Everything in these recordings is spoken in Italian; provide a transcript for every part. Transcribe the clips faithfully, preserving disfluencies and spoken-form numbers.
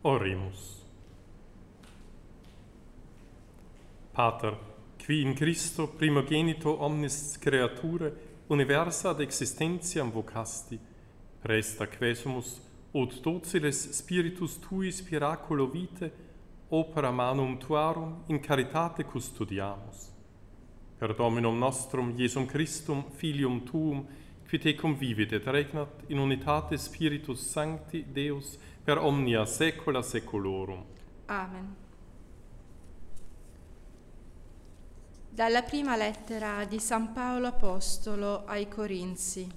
Oremus. Pater, qui in Christo primogenito omnis creature universa ad existentiam vocasti, presta quesumus ut dociles spiritus tui spiraculo vitae opera manum tuarum in caritate custodiamus. Per Dominum nostrum Iesum Christum, Filium tuum, qui tecum vivit et regnat in unitate Spiritus Sancti Deus per omnia saecula saeculorum. Amen. Dalla prima lettera di San Paolo Apostolo ai Corinzi.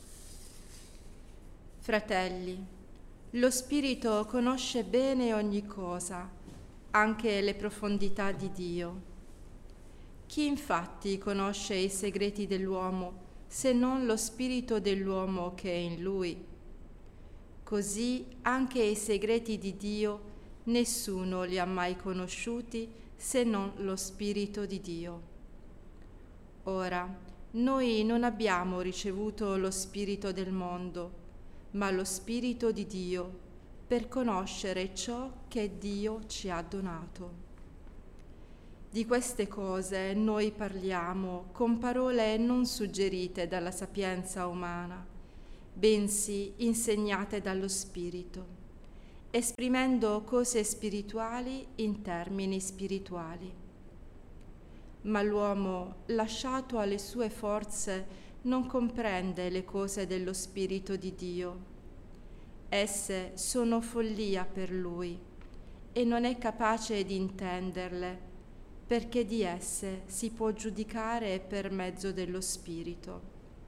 Fratelli, lo Spirito conosce bene ogni cosa, anche le profondità di Dio. Chi infatti conosce i segreti dell'uomo, se non lo spirito dell'uomo che è in lui? Così anche i segreti di Dio nessuno li ha mai conosciuti se non lo Spirito di Dio. Ora, noi non abbiamo ricevuto lo spirito del mondo, ma lo Spirito di Dio, per conoscere ciò che Dio ci ha donato. Di queste cose noi parliamo con parole non suggerite dalla sapienza umana, bensì insegnate dallo Spirito, esprimendo cose spirituali in termini spirituali. Ma l'uomo, lasciato alle sue forze, non comprende le cose dello Spirito di Dio. Esse sono follia per lui e non è capace di intenderle, perché di esse si può giudicare per mezzo dello Spirito.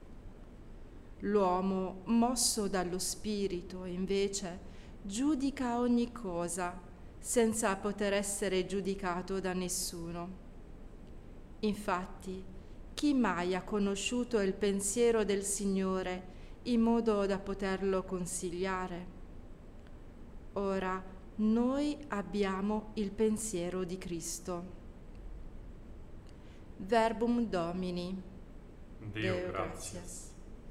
L'uomo, mosso dallo Spirito, invece, giudica ogni cosa, senza poter essere giudicato da nessuno. Infatti, chi mai ha conosciuto il pensiero del Signore in modo da poterlo consigliare? Ora, noi abbiamo il pensiero di Cristo. Verbum Domini. Deo, Deo gratias.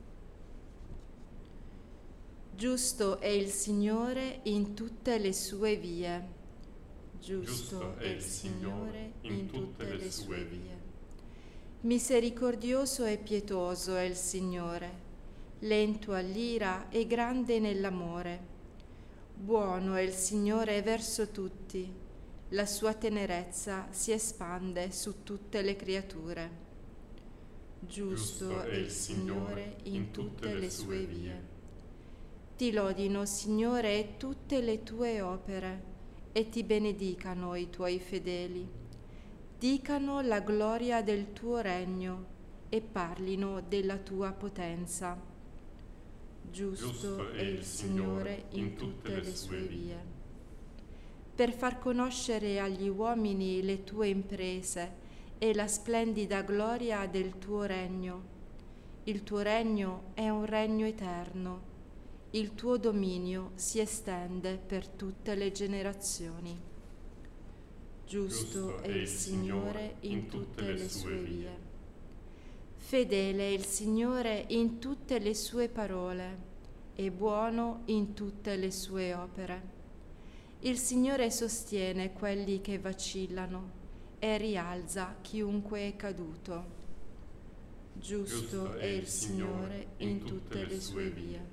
Giusto è il Signore in tutte le sue vie. Giusto, Giusto è il Signore in tutte le sue vie. Misericordioso e pietoso è il Signore, lento all'ira e grande nell'amore. Buono è il Signore verso tutti. La sua tenerezza si espande su tutte le creature. Giusto, Giusto è il Signore in tutte le sue vie. Ti lodino, Signore, tutte le tue opere e ti benedicano i tuoi fedeli. Dicano la gloria del tuo regno e parlino della tua potenza. Giusto, Giusto è il Signore in tutte le sue vie. Per far conoscere agli uomini le tue imprese e la splendida gloria del tuo regno. Il tuo regno è un regno eterno, il tuo dominio si estende per tutte le generazioni. Giusto è il Signore in tutte le sue vie. Fedele è il Signore in tutte le sue parole e buono in tutte le sue opere. Il Signore sostiene quelli che vacillano e rialza chiunque è caduto. Giusto è il Signore in tutte le sue vie.